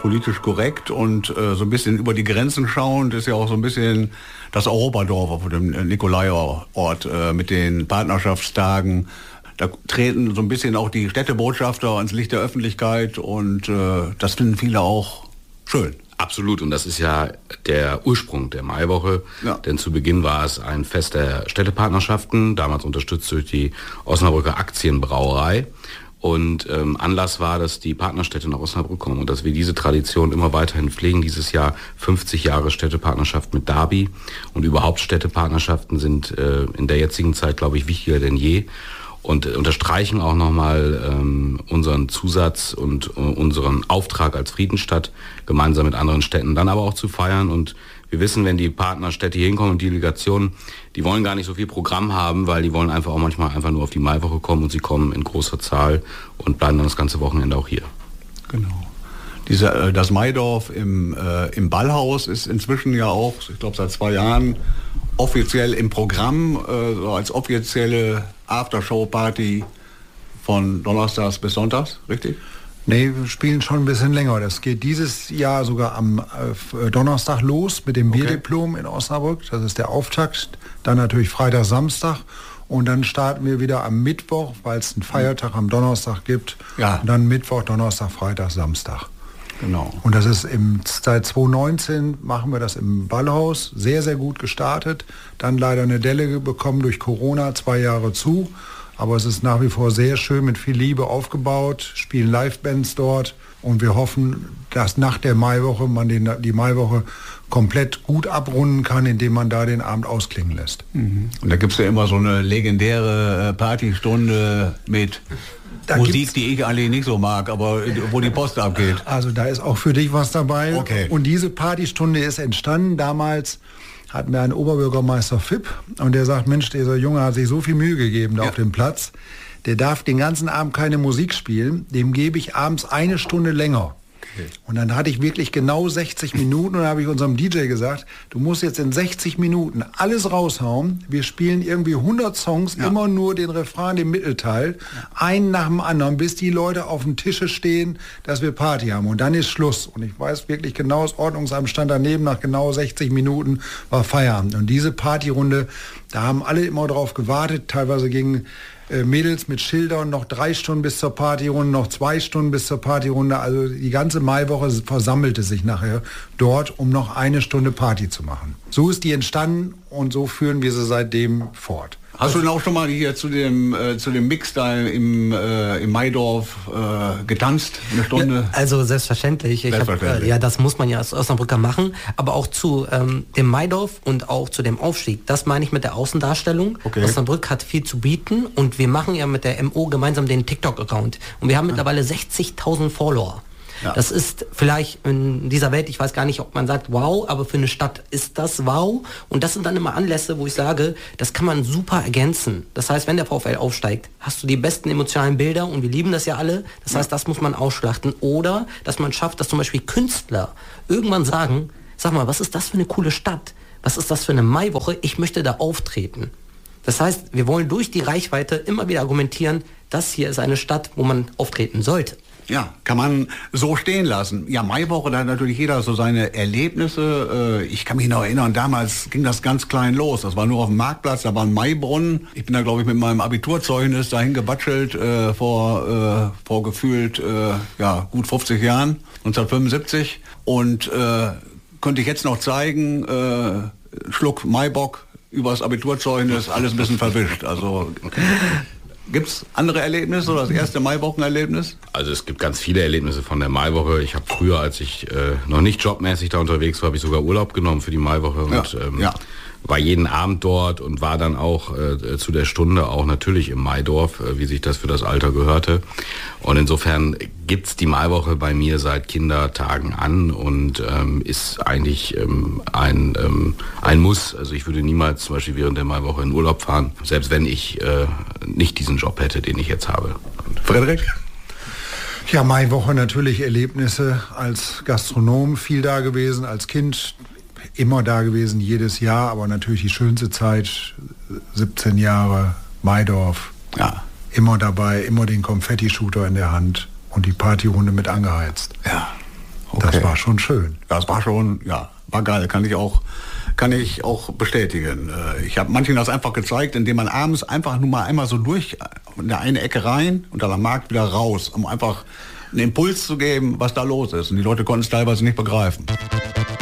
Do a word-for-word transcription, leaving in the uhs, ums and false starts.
politisch korrekt und äh, so ein bisschen über die Grenzen schauend ist ja auch so ein bisschen das Europadorf auf dem Nikolai-Ort äh, mit den Partnerschaftstagen. Da treten so ein bisschen auch die Städtebotschafter ans Licht der Öffentlichkeit und äh, das finden viele auch schön. Absolut, und das ist ja der Ursprung der Maiwoche, ja. Denn zu Beginn war es ein Fest der Städtepartnerschaften, damals unterstützt durch die Osnabrücker Aktienbrauerei. Und ähm, Anlass war, dass die Partnerstädte nach Osnabrück kommen und dass wir diese Tradition immer weiterhin pflegen. Dieses Jahr fünfzig Jahre Städtepartnerschaft mit Derby und überhaupt Städtepartnerschaften sind äh, in der jetzigen Zeit, glaube ich, wichtiger denn je. Und unterstreichen auch nochmal ähm, unseren Zusatz und äh, unseren Auftrag als Friedensstadt, gemeinsam mit anderen Städten dann aber auch zu feiern. Und wir wissen, wenn die Partnerstädte hier hinkommen und die Delegationen, die wollen gar nicht so viel Programm haben, weil die wollen einfach auch manchmal einfach nur auf die Maiwoche kommen und sie kommen in großer Zahl und bleiben dann das ganze Wochenende auch hier. Genau. Diese, äh, das Maidorf im, äh, im Ballhaus ist inzwischen ja auch, ich glaube seit zwei Jahren, offiziell im Programm, äh, so als offizielle Aftershow-Party von Donnerstags bis Sonntags, richtig? Nee, wir spielen schon ein bisschen länger. Das geht dieses Jahr sogar am äh, Donnerstag los mit dem Bierdiplom okay. in Osnabrück. Das ist der Auftakt. Dann natürlich Freitag, Samstag. Und dann starten wir wieder am Mittwoch, weil es einen Feiertag am Donnerstag gibt. Ja. Und dann Mittwoch, Donnerstag, Freitag, Samstag. Genau. Und das ist im, seit zwanzig neunzehn machen wir das im Ballhaus. Sehr, sehr gut gestartet. Dann leider eine Delle bekommen durch Corona, zwei Jahre zu. Aber es ist nach wie vor sehr schön, mit viel Liebe aufgebaut, spielen Livebands dort und wir hoffen, dass nach der Maiwoche man den, die Maiwoche komplett gut abrunden kann, indem man da den Abend ausklingen lässt. Mhm. Und da gibt es ja immer so eine legendäre Partystunde mit da Musik, die ich eigentlich nicht so mag, aber wo die Post abgeht. Also da ist auch für dich was dabei. Okay. Und diese Partystunde ist entstanden damals, hatten wir einen Oberbürgermeister Fipp und der sagt, Mensch, dieser Junge hat sich so viel Mühe gegeben da ja. auf dem Platz, der darf den ganzen Abend keine Musik spielen, dem gebe ich abends eine Stunde länger. Okay. Und dann hatte ich wirklich genau sechzig Minuten und dann habe ich unserem D J gesagt, du musst jetzt in sechzig Minuten alles raushauen, wir spielen irgendwie hundert Songs, ja. immer nur den Refrain, den Mittelteil, ja. einen nach dem anderen, bis die Leute auf dem Tische stehen, dass wir Party haben und dann ist Schluss. Und ich weiß wirklich genau, das Ordnungsamt stand daneben, nach genau sechzig Minuten war Feierabend. Und diese Partyrunde, da haben alle immer drauf gewartet, teilweise gingen Mädels mit Schildern, noch drei Stunden bis zur Partyrunde, noch zwei Stunden bis zur Partyrunde. Also die ganze Maiwoche versammelte sich nachher dort, um noch eine Stunde Party zu machen. So ist die entstanden und so führen wir sie seitdem fort. Hast du denn auch schon mal hier zu dem, äh, zu dem Mix da im, äh, im Maidorf äh, getanzt, eine Stunde? Ja, also selbstverständlich. Ich selbstverständlich. Hab, äh, ja, das muss man ja als Osnabrücker machen. Aber auch zu ähm, dem Maidorf und auch zu dem Aufstieg. Das meine ich mit der Außendarstellung. Okay. Osnabrück hat viel zu bieten und wir machen ja mit der M O gemeinsam den TikTok-Account. Und wir haben mittlerweile sechzigtausend Follower. Ja. Das ist vielleicht in dieser Welt, ich weiß gar nicht, ob man sagt wow, aber für eine Stadt ist das wow. Und das sind dann immer Anlässe, wo ich sage, das kann man super ergänzen. Das heißt, wenn der VfL aufsteigt, hast du die besten emotionalen Bilder und wir lieben das ja alle. Das ja. heißt, das muss man ausschlachten. Oder, dass man schafft, dass zum Beispiel Künstler irgendwann sagen, sag mal, was ist das für eine coole Stadt? Was ist das für eine Maiwoche? Ich möchte da auftreten. Das heißt, wir wollen durch die Reichweite immer wieder argumentieren, das hier ist eine Stadt, wo man auftreten sollte. Ja, kann man so stehen lassen. Ja, Maiwoche, da hat natürlich jeder so seine Erlebnisse. Ich kann mich noch erinnern, damals ging das ganz klein los. Das war nur auf dem Marktplatz, da war ein Maibrunnen. Ich bin da, glaube ich, mit meinem Abiturzeugnis dahin gebatschelt äh, vor, äh, vor gefühlt äh, ja, gut fünfzig Jahren, neunzehnhundertfünfundsiebzig. Und äh, könnte ich jetzt noch zeigen, äh, Schluck Maibock übers Abiturzeugnis, alles ein bisschen verwischt. Also... Gibt es andere Erlebnisse oder das erste Maiwochenerlebnis? Also es gibt ganz viele Erlebnisse von der Maiwoche. Ich habe früher, als ich äh, noch nicht jobmäßig da unterwegs war, habe ich sogar Urlaub genommen für die Maiwoche und ja, ähm, ja. war jeden Abend dort und war dann auch äh, zu der Stunde auch natürlich im Maidorf, äh, wie sich das für das Alter gehörte. Und insofern gibt's die Maiwoche bei mir seit Kindertagen an und ähm, ist eigentlich ähm, ein, ähm, ein Muss. Also ich würde niemals zum Beispiel während der Maiwoche in Urlaub fahren, selbst wenn ich äh, nicht diesen Job hätte, den ich jetzt habe. Frederik? Ja, Maiwoche natürlich Erlebnisse als Gastronom, viel da gewesen, als Kind immer da gewesen, jedes Jahr, aber natürlich die schönste Zeit, siebzehn Jahre, Maidorf, ja. immer dabei, immer den Konfetti-Shooter in der Hand und die Partyrunde mit angeheizt. Ja. Okay. Das okay. war schon schön. Das war schon, ja, war geil. Kann ich auch, kann ich auch bestätigen. Ich habe manchen das einfach gezeigt, indem man abends einfach nur mal einmal so durch in der eine Ecke rein und dann am Markt wieder raus, um einfach einen Impuls zu geben, was da los ist. Und die Leute konnten es teilweise nicht begreifen.